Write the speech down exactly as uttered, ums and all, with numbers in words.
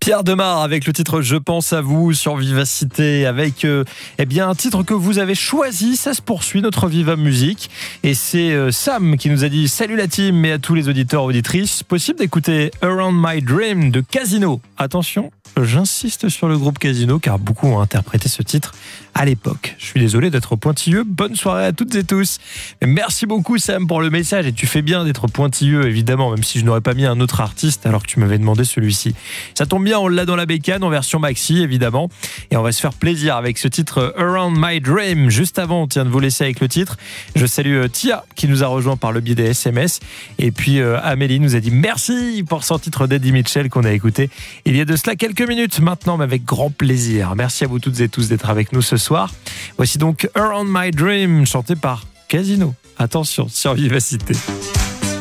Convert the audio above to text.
Pierre Demar avec le titre Je pense à vous sur Vivacité, avec euh, eh bien un titre que vous avez choisi. Ça se poursuit, notre Viva Musique, et c'est euh, Sam qui nous a dit salut la team, mais à tous les auditeurs auditrices, possible d'écouter Around My Dream de Casino. Attention, j'insiste sur le groupe Casino car beaucoup ont interprété ce titre à l'époque. Je suis désolé d'être pointilleux. Bonne soirée à toutes et tous. Merci beaucoup Sam pour le message, et tu fais bien d'être pointilleux évidemment, même si je n'aurais pas mis un autre artiste alors que tu m'avais demandé celui-ci. Ça tombe bien, on l'a dans la bécane en version maxi évidemment, et on va se faire plaisir avec ce titre Around My Dream. Juste avant, on tient de vous laisser avec le titre. Je salue Tia qui nous a rejoint par le biais des S M S, et puis euh, Amélie nous a dit merci pour son titre d'Eddie Mitchell qu'on a écouté il y a de cela quelques minutes maintenant, mais avec grand plaisir. Merci à vous toutes et tous d'être avec nous ce soir. Voici donc Around My Dream chanté par Casino. Attention sur Vivacité.